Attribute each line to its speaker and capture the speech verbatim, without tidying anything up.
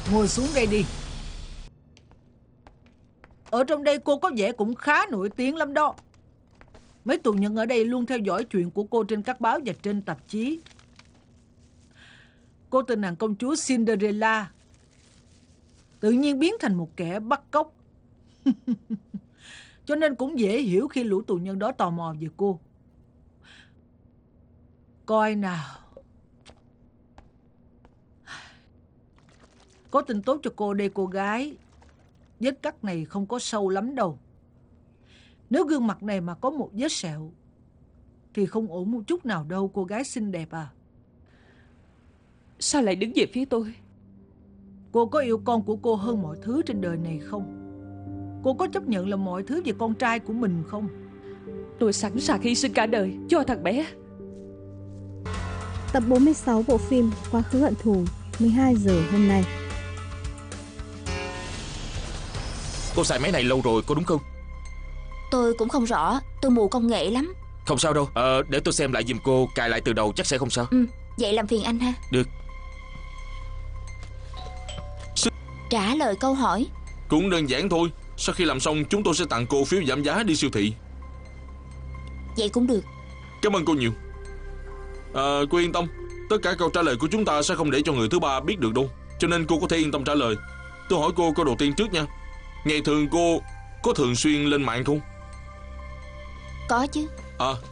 Speaker 1: Ngồi xuống đây đi. Ở trong đây cô có vẻ cũng khá nổi tiếng lắm đó. Mấy tù nhân ở đây luôn theo dõi chuyện của cô trên các báo và trên tạp chí. Cô từ nàng công chúa Cinderella tự nhiên biến thành một kẻ bắt cóc. Cho nên cũng dễ hiểu khi lũ tù nhân đó tò mò về cô. Coi nào. Có tin tốt cho cô đây cô gái. Vết cắt này không có sâu lắm đâu. Nếu gương mặt này mà có một vết sẹo thì không ổn một chút nào đâu cô gái xinh đẹp à.
Speaker 2: Sao lại đứng về phía tôi?
Speaker 1: Cô có yêu con của cô hơn mọi thứ trên đời này không? Cô có chấp nhận làm mọi thứ về con trai của mình không?
Speaker 2: Tôi sẵn sàng hy sinh cả đời cho thằng bé.
Speaker 3: Tập bốn mươi sáu bộ phim Quá khứ hận thù, mười hai giờ hôm nay.
Speaker 4: Cô xài máy này lâu rồi có đúng không?
Speaker 5: Tôi cũng không rõ, tôi mù công nghệ lắm.
Speaker 4: Không sao đâu, ờ, để tôi xem lại giùm cô. Cài lại từ đầu chắc sẽ không sao.
Speaker 5: Ừ, vậy làm phiền anh ha.
Speaker 4: Được.
Speaker 5: Trả lời câu hỏi.
Speaker 6: Cũng đơn giản thôi. Sau khi làm xong chúng tôi sẽ tặng cô phiếu giảm giá đi siêu thị.
Speaker 5: Vậy cũng được.
Speaker 6: Cảm ơn cô nhiều. À, cô yên tâm, tất cả câu trả lời của chúng ta sẽ không để cho người thứ ba biết được đâu. Cho nên cô có thể yên tâm trả lời. Tôi hỏi cô câu đầu tiên trước nha. Ngày thường cô có thường xuyên lên mạng không?
Speaker 5: Có chứ.
Speaker 6: À